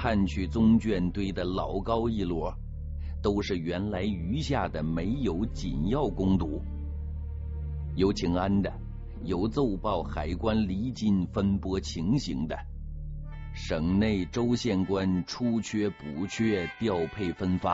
探取宗卷堆得老高一摞，都是原来余下的没有紧要攻读，有请安的，有奏报海关离津分拨情形的，省内州县官出缺补缺调配分发，